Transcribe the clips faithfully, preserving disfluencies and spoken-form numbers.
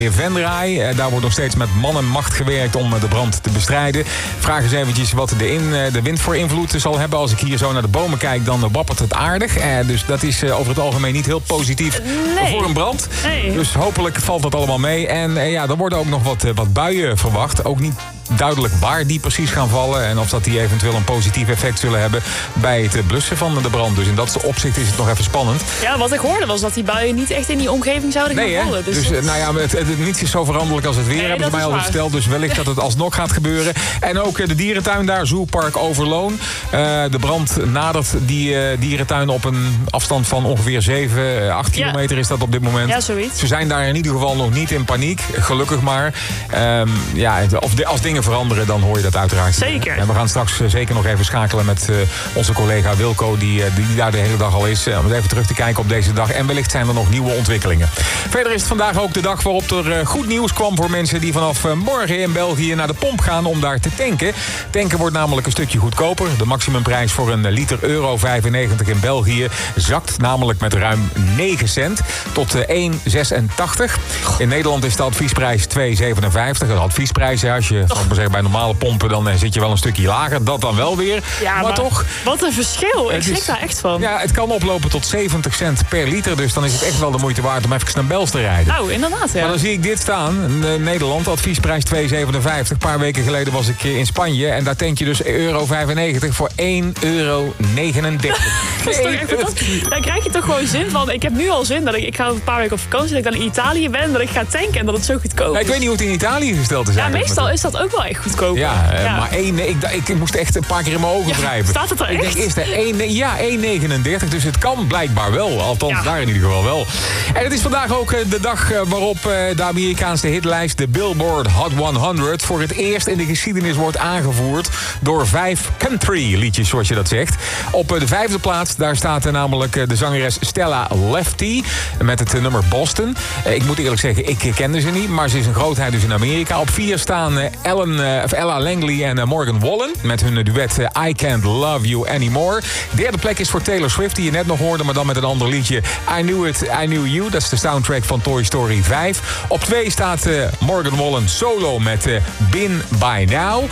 Venray. Uh, daar wordt nog steeds met man en macht gewerkt om uh, de brand te bestrijden. Vraag eens eventjes wat de, in, uh, de wind voor invloed zal hebben. Als ik hier zo naar de bomen kijk, dan uh, wappert het aardig. Uh, dus dat is uh, over het algemeen niet heel positief nee. voor een brand. Nee. Dus hopelijk valt dat allemaal mee. En uh, ja, er worden ook nog wat, uh, wat buien verwacht. Ook niet duidelijk waar die precies gaan vallen. En of dat die eventueel een positief effect zullen hebben bij het blussen van de brand. Dus in dat opzicht is het nog even spannend. Ja, wat ik hoorde was dat die buien niet echt in die omgeving zouden gaan nee, vallen. Dus, dus dat... nou ja, het, het, het, niets is zo veranderlijk als het weer, nee, hebben ze mij al verteld. Dus wellicht dat het alsnog gaat gebeuren. En ook uh, de dierentuin daar, Zoopark Overloon. Uh, de brand nadert die uh, dierentuin op een afstand van ongeveer zeven, acht ja. kilometer is dat op dit moment. Ja, zoiets. Ze zijn daar in ieder geval nog niet in paniek, gelukkig maar. Um, ja, of de, als dingen veranderen, dan hoor je dat uiteraard. Zeker. En we gaan straks uh, zeker nog even schakelen met uh, onze collega Wilco, die, uh, die daar de hele dag al is. Uh, om even terug te kijken op deze dag. En wellicht zijn er nog nieuwe ontwikkelingen. Verder is het vandaag ook de dag waarop er uh, goed nieuws kwam voor mensen die vanaf uh, morgen in België naar de pomp gaan om daar te tanken. Tanken wordt namelijk een stukje goedkoper. De maximumprijs voor een liter euro vijfennegentig in België zakt namelijk met ruim negen cent tot uh, één zesentachtig. In Nederland is de adviesprijs twee zevenenvijftig. Een adviesprijs, ja, als je van maar zeggen, bij normale pompen dan uh, zit je wel een stukje lager. Dat dan wel weer. Ja, maar, maar toch. Wat een verschil. Ik schrik daar echt van. Ja, het kan oplopen tot zeventig cent per liter. Dus dan is het echt wel de moeite waard om even naar Bels te rijden. Nou, inderdaad, ja. Maar dan zie ik dit staan. Nederland, adviesprijs twee zevenenvijftig. Een paar weken geleden was ik in Spanje. En daar tank je dus euro vijfennegentig voor één euro negenendertig. Dat is toch echt fantastisch. Dan krijg je toch gewoon zin van... Ik heb nu al zin dat ik... Ik ga over een paar weken op vakantie. Dat ik dan in Italië ben. Dat ik ga tanken en dat het zo goedkoop is. Ja, ik weet niet hoe het in Italië gesteld is. Ja, meestal is dat ook wel echt goedkoop. Ja, uh, ja. maar één, ik, ik moest echt een paar keer in mijn ogen ja, wrijven. Staat het er echt? Ik denk, is er één, ja, één negenendertig. Dus het kan blijkbaar wel. Althans, ja. daar in ieder geval wel. En het is vandaag ook de dag waarop de Amerikaanse hitlijst, de Billboard Hot honderd, voor het eerst in de geschiedenis wordt aangevoerd door vijf country liedjes, zoals je dat zegt. Op de vijfde plaats, daar staat namelijk de zangeres Stella Lefty met het nummer Boston. Ik moet eerlijk zeggen, ik kende ze niet, maar ze is een grootheid dus in Amerika. Op vier staan Ellen, of Ella Langley en Morgan Wallen met hun duet I Can't Love You Anymore. Derde plek is voor Taylor Swift, die je net nog hoorde, maar dan met een ander liedje. I Knew It, I Knew You. Dat is de soundtrack van Toy Story vijf. Op twee staat uh, Morgan Wallen solo met uh, Been By Now.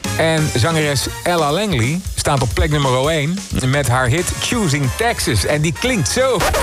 En zangeres Ella Langley staat op plek nummer één met haar hit Choosing Texas. En die klinkt zo.